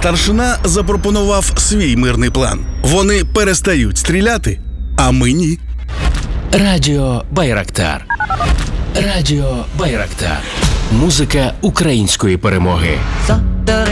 Старшина запропонував свій мирний план. Вони перестають стріляти, а ми ні. Радіо Байрактар. Радіо Байрактар. Музика української перемоги.